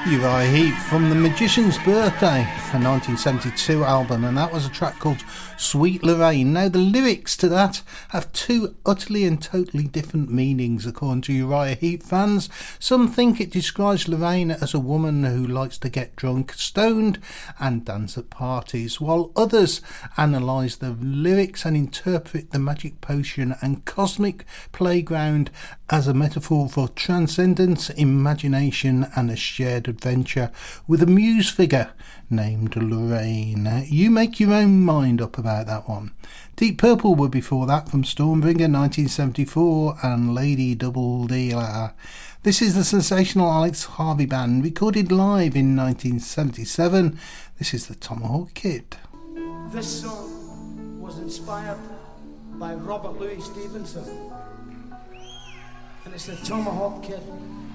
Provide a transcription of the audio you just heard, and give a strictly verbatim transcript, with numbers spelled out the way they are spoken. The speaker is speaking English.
Uriah Heep from The Magician's Birthday, a nineteen seventy-two album, and that was a track called Sweet Lorraine. Now, the lyrics to that have two utterly and totally different meanings according to Uriah Heep fans. Some think it describes Lorraine as a woman who likes to get drunk, stoned and dance at parties, while others analyse the lyrics and interpret the magic potion and cosmic playground as a metaphor for transcendence, imagination and a shared adventure with a muse figure named Lorraine. You make your own mind up about that one. Deep Purple were before that from Stormbringer nineteen seventy-four and Lady Double Dealer. This is the sensational Alex Harvey Band, recorded live in nineteen seventy-seven. This is the Tomahawk Kid. This song was inspired by Robert Louis Stevenson, and it's the Tomahawk Kid.